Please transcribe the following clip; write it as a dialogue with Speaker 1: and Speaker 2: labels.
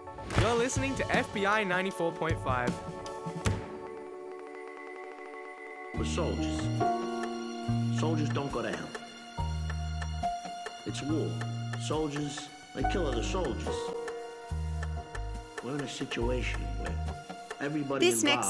Speaker 1: You're listening to FBI 94.5.
Speaker 2: We're soldiers. Soldiers don't go to hell. It's war. Soldiers, they kill other soldiers. We're in a situation where everybody
Speaker 3: This next
Speaker 2: involved